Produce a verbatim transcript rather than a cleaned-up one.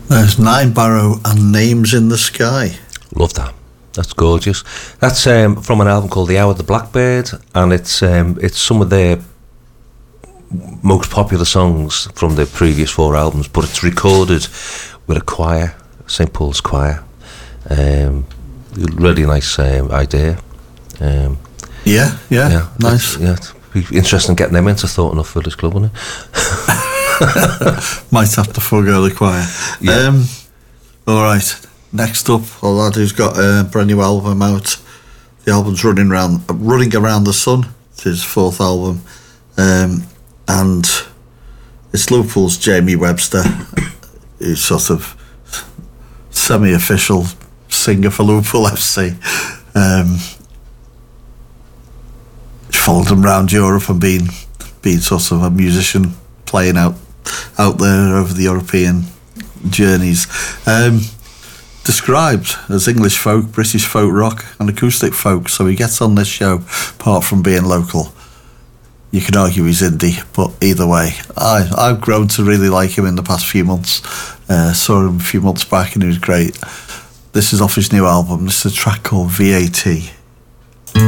There's Nine Barrow and Names in the Sky. Love that. That's gorgeous. That's um, from an album called The Hour of the Blackbird, and it's um, it's some of their most popular songs from the previous four albums, but it's recorded with a choir, Saint Paul's Choir. Um, really nice um, idea. Um, yeah, yeah, yeah, nice. Yeah, it'd be interesting getting them into Thornton Off Village Club, wouldn't it? Might have to forego the choir. Yeah. Um, all right. Next up, a lad who's got a brand new album out. The album's running around, running around the sun. It's his fourth album, um, and it's Liverpool's Jamie Webster, who's sort of semi-official singer for Liverpool F C. Um, followed him around Europe and been been sort of a musician playing out out there over the European journeys. Um, described as English folk, British folk rock and acoustic folk, so he gets on this show apart from being local. You can argue he's indie, but either way, I, I've grown to really like him in the past few months. Uh, saw him a few months back and he was great. This is off his new album. This is a track called V A T.